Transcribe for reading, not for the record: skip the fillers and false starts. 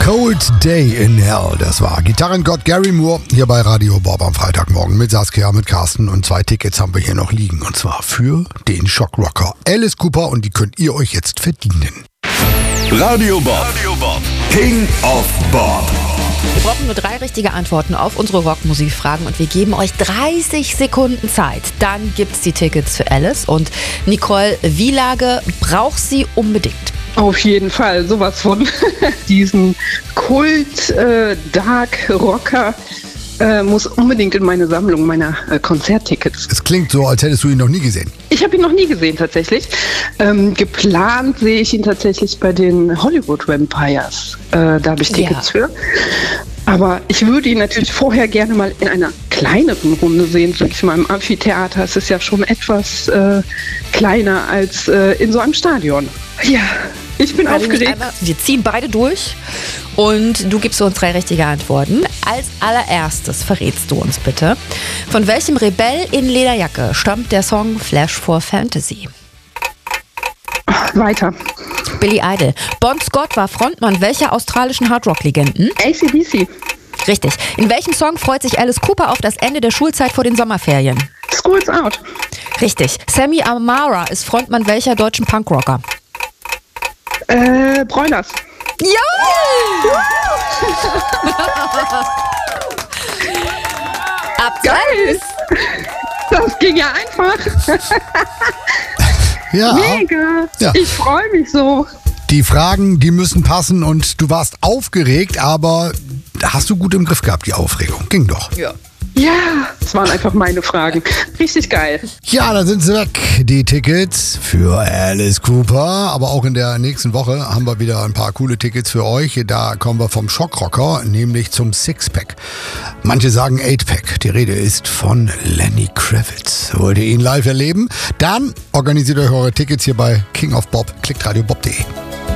Cold Day in Hell, das war Gitarrengott Gary Moore hier bei Radio Bob am Freitagmorgen mit Saskia, mit Carsten und 2 Tickets haben wir hier noch liegen und zwar für den Shockrocker Alice Cooper und die könnt ihr euch jetzt verdienen. Radio Bob, King of Bob. Wir brauchen nur 3 richtige Antworten auf unsere Rockmusikfragen und wir geben euch 30 Sekunden Zeit. Dann gibt's die Tickets für Alice und Nicole Wielage braucht sie unbedingt. Auf jeden Fall, sowas von. Diesen Kult Dark Rocker muss unbedingt in meine Sammlung meiner Konzerttickets. Es klingt so, als hättest du ihn noch nie gesehen. Ich habe ihn noch nie gesehen tatsächlich. Geplant sehe ich ihn tatsächlich bei den Hollywood Vampires. Da habe ich Tickets für. Aber ich würde ihn natürlich vorher gerne mal in einer kleineren Runde sehen, sag ich mal, im Amphitheater. Es ist ja schon etwas kleiner als in so einem Stadion. Ja, ich bin aufgeregt. Wir ziehen beide durch und du gibst uns 3 richtige Antworten. Als allererstes verrätst du uns bitte, von welchem Rebell in Lederjacke stammt der Song Flash for Fantasy? Weiter. Billy Idol. Bon Scott war Frontmann welcher australischen Hardrock-Legenden? AC/DC. Richtig. In welchem Song freut sich Alice Cooper auf das Ende der Schulzeit vor den Sommerferien? School's Out. Richtig. Sammy Amara ist Frontmann welcher deutschen Punkrocker? Broilers. Ja! Geil! Das ging ja einfach. Ja. Mega. Ja. Ich freue mich so. Die Fragen, die müssen passen und du warst aufgeregt, aber hast du gut im Griff gehabt, die Aufregung. Ging doch. Ja, das waren einfach meine Fragen. Richtig geil. Ja, da sind sie weg, die Tickets für Alice Cooper. Aber auch in der nächsten Woche haben wir wieder ein paar coole Tickets für euch. Da kommen wir vom Schockrocker, nämlich zum Sixpack. Manche sagen 8-Pack. Die Rede ist von Lenny Kravitz. Wollt ihr ihn live erleben? Dann organisiert euch eure Tickets hier bei King of Bob. Klickt radiobob.de.